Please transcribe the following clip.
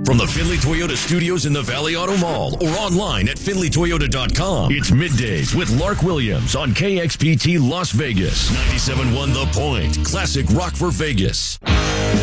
From the Findlay Toyota studios in the Valley Auto Mall or online at FindlayToyota.com. It's Middays with Lark Williams on KXPT Las Vegas. 97.1 The Point. Classic rock for Vegas.